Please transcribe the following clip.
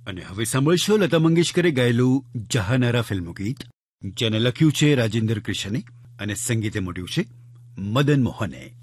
અને હવે સાંભળશો લતા મંગેશકરે ગાયેલું જહાનારા ફિલ્મનું ગીત, જેને લખ્યું છે રાજેન્દ્ર કૃષ્ણે અને સંગીતે મોઢ્યું છે મદન મોહને.